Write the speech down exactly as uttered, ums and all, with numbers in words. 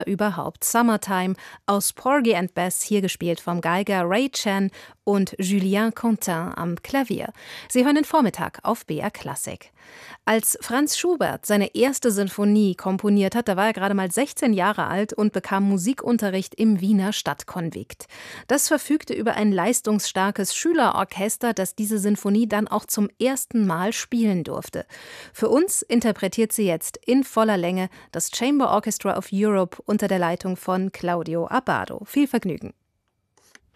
überhaupt. Summertime aus Porgy and Bess, hier gespielt vom Geiger Ray Chan und Julien Contin am Klavier. Sie hören den Vormittag auf B R Klassik. Als Franz Schubert seine erste Sinfonie komponiert hat, da war er gerade mal sechzehn Jahre alt und bekam Musikunterricht im Wiener Stadtkonvikt. Das verfügte über ein leistungsstarkes Schülerorchester, das diese Sinfonie dann auch zum ersten Mal spielen durfte. Für uns interpretiert sie jetzt in voller Länge das Chamber Orchestra of Europe unter der Leitung von Claudio Abbado. Viel Vergnügen.